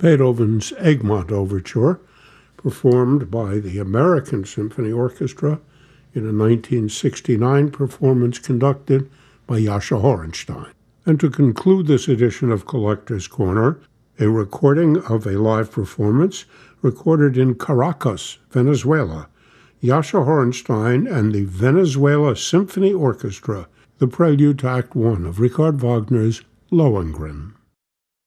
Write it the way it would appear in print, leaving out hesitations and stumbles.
Beethoven's Egmont Overture, performed by the American Symphony Orchestra in a 1969 performance conducted by Jascha Horenstein. And to conclude this edition of Collector's Corner, a recording of a live performance recorded in Caracas, Venezuela, Jascha Horenstein and the Venezuela Symphony Orchestra, the prelude to Act I of Richard Wagner's Lohengrin.